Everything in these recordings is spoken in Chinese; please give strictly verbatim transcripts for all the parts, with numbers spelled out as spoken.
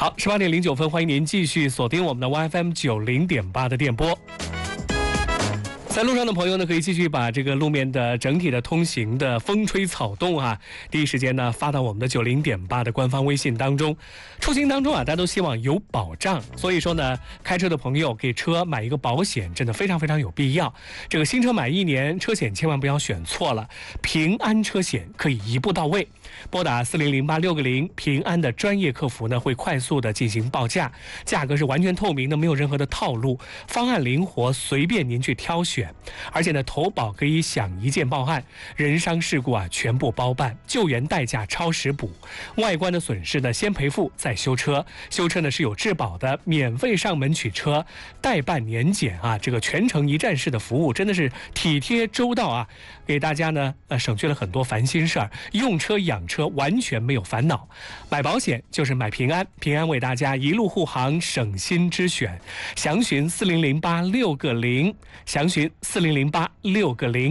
好，十八点零九分，欢迎您继续锁定我们的 Y F M 九零点八的电波。在路上的朋友呢，可以继续把这个路面的整体的通行的风吹草动啊，第一时间呢发到我们的九零点八的官方微信当中。出行当中啊，大家都希望有保障，所以说呢，开车的朋友给车买一个保险，真的非常非常有必要。这个新车买一年，车险千万不要选错了，平安车险可以一步到位。拨打四零零八六个零，平安的专业客服呢会快速的进行报价，价格是完全透明的，没有任何的套路，方案灵活，随便您去挑选。而且呢，投保可以享一键报案，人伤事故啊全部包办，救援代价超时补，外观的损失呢先赔付再修车，修车呢是有质保的，免费上门取车，代办年检啊，这个全程一站式的服务真的是体贴周到啊，给大家呢呃省去了很多烦心事儿，用车养车完全没有烦恼。买保险就是买平安，平安为大家一路护航，省心之选。详询四零零八六个零，详询四零零八六个零。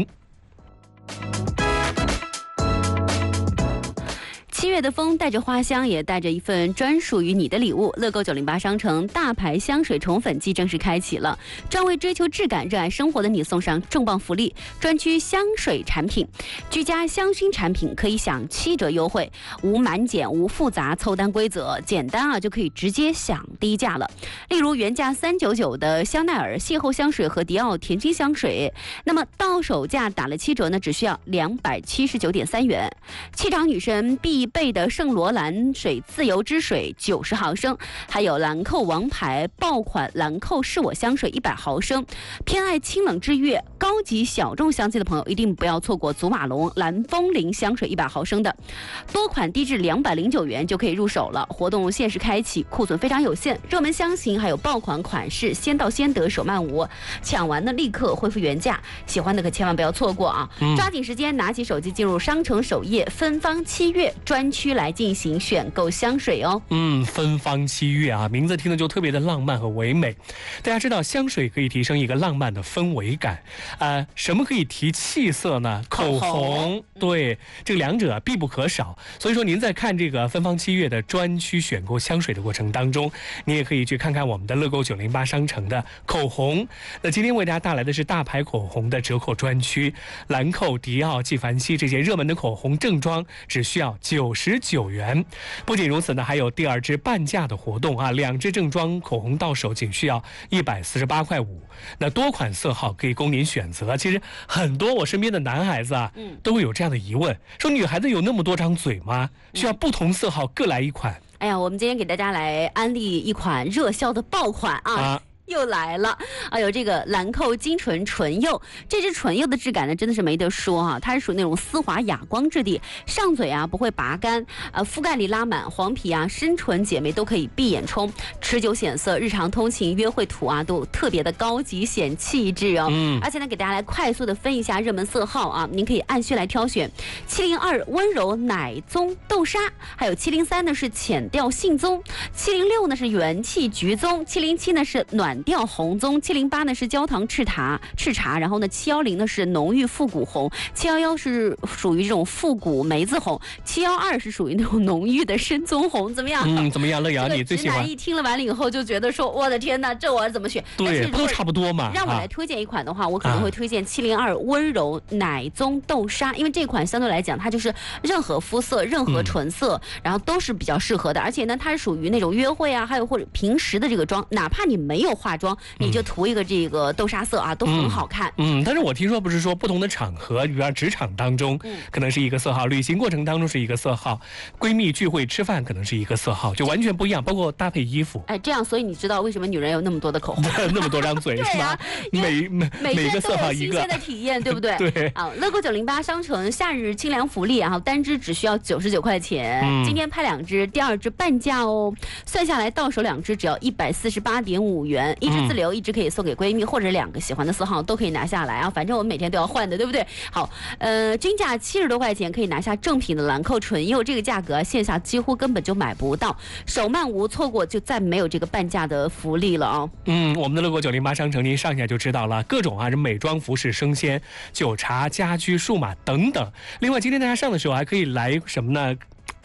七月的风带着花香，也带着一份专属于你的礼物。乐购九零八商城大牌香水宠粉季正式开启了，专为追求质感、热爱生活的你送上重磅福利：专区香水产品、居家香薰产品可以享七折优惠，无满减、无复杂凑单规则，简单啊就可以直接享低价了。例如原价三九九的香奈儿邂逅香水和迪奥甜心香水，那么到手价打了七折呢，只需要两百七十九点三元。气场女神必备的圣罗兰水自由之水九十毫升，还有兰蔻王牌爆款兰蔻是我香水一百毫升。偏爱清冷之悦、高级小众香气的朋友，一定不要错过祖马龙蓝风铃香水一百毫升的，多款低至两百零九元就可以入手了。活动限时开启，库存非常有限，热门香型还有爆款款式，先到先得，手慢无，抢完呢立刻恢复原价。喜欢的可千万不要错过啊！嗯、抓紧时间，拿起手机进入商城首页，芬芳七月专区来进行选购香水哦。 嗯，芬芳七月啊，名字听着就特别的浪漫和唯美。大家知道香水可以提升一个浪漫的氛围感，呃，什么可以提气色呢？口红，对，这个两者、啊、必不可少。所以说您在看这个芬芳七月的专区选购香水的过程当中，你也可以去看看我们的乐购九零八商城的口红。那今天为大家带来的是大牌口红的折扣专区，兰蔻、迪奥、纪梵希这些热门的口红正装只需要九十九元。不仅如此呢，还有第二支半价的活动啊，两支正装口红到手仅需要一百四十八块五。那多款色号可以供您选择。其实很多我身边的男孩子啊，嗯，都会有这样的疑问，说女孩子有那么多张嘴吗？需要不同色号各来一款？ 哎呀，我们今天给大家来安利一款热销的爆款啊。啊又来了，啊，有这个兰蔻精纯纯釉，这支纯釉的质感呢，真的是没得说啊，它是属于那种丝滑哑光质地，上嘴啊不会拔干，呃，覆盖力拉满，黄皮啊、深唇姐妹都可以闭眼冲，持久显色，日常通勤、约会图啊都特别的高级显气质哦。嗯，而且呢，给大家来快速的分一下热门色号啊，您可以按需来挑选，七零二温柔奶棕豆沙，还有七零三呢是浅调杏棕，七零六呢是元气橘棕，七零七呢是暖调红棕，七零八呢是焦糖赤茶赤茶，然后呢七一零呢是浓郁复古红，七一一是属于这种复古梅子红，七一二是属于那种浓郁的深棕红，怎么样？ 嗯，怎么样？乐瑶，你最喜欢？ 直男一听了完了以后就觉得说，我的天哪，这我怎么选？ 对，不都差不多嘛。 让我来推荐一款的话，啊、我可能会推荐七零二温柔奶棕豆沙，因为这款相对来讲，它就是任何肤色、任何唇色，嗯、然后都是比较适合的，而且呢，它是属于那种约会啊，还有或者平时的这个妆，哪怕你没有化妆，你就涂一个这个豆沙色啊，都很好看。 嗯，嗯但是我听说不是说不同的场合，比如职场当中，嗯、可能是一个色号，旅行过程当中是一个色号，闺蜜聚会吃饭可能是一个色号，就完全不一样，包括搭配衣服。 哎，这样，所以你知道为什么女人有那么多的口红， 那么多张嘴是吧？每每每个色号一个， 新鲜的体验，对不对？ 对。 啊，乐购九零八商城夏日清凉福利，然后单支只需要九十九块钱，嗯、今天拍两支，第二支半价哦，算下来到手两支只要一百四十八点五元，一支自留，一支可以送给闺蜜或者两个喜欢的色号都可以拿下来啊，反正我们每天都要换的，对不对？好，呃，均价七十多块钱可以拿下正品的兰蔻纯釉，这个价格线下几乎根本就买不到，手慢无，错过就再没有这个半价的福利了啊。 嗯，我们的乐购九零八商城您上一下就知道了，各种啊，这美妆、服饰、生鲜、酒茶、家居、数码等等。另外，今天大家上的时候还可以来什么呢？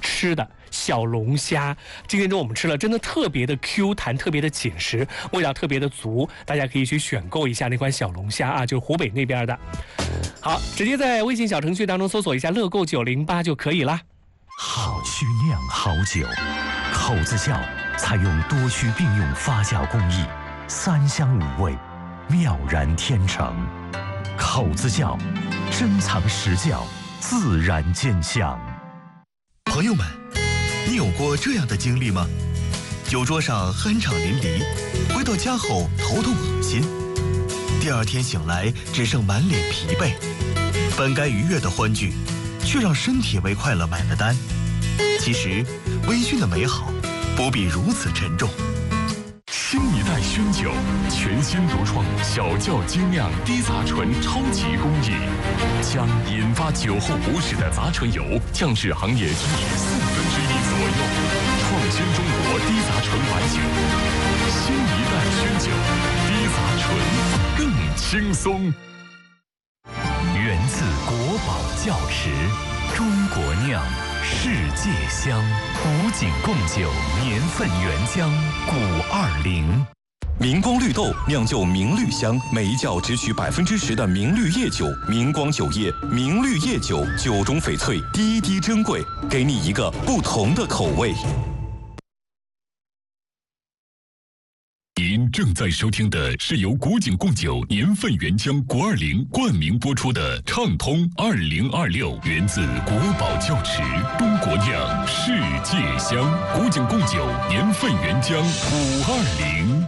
吃的小龙虾。今天中午我们吃了，真的特别的 Q 弹，特别的紧实，味道特别的足，大家可以去选购一下那款小龙虾啊，就是湖北那边的。好，直接在微信小程序当中搜索一下乐购九零八就可以啦。 好曲酿好酒，口子窖采用多区并用发酵工艺，三香五味，妙然天成。口子窖，珍藏实窖，自然见香。 朋友们，你有过这样的经历吗？酒桌上酣畅淋漓，回到家后头痛恶心，第二天醒来只剩满脸疲惫，本该愉悦的欢聚，却让身体为快乐买了单。其实，微醺的美好不必如此沉重。 新一代熏酒，全新独创小窖精酿低杂醇超级工艺，将引发酒后不适的杂醇油降至行业均值四分之一左右，创新中国低杂醇白酒。新一代熏酒，低杂醇更轻松。 源自国宝窖池，中国酿，世界香。古井贡酒年份原浆古二零。 明光绿豆酿就明绿香，每一窖只取百分之十的明绿叶酒。明光酒业明绿叶酒，酒中翡翠，滴滴珍贵，给你一个不同的口味。 您正在收听的是由古井贡酒年份原浆古二零冠名播出的《畅通二零二六》，源自国宝窖池，中国酿，世界香。古井贡酒年份原浆古二零。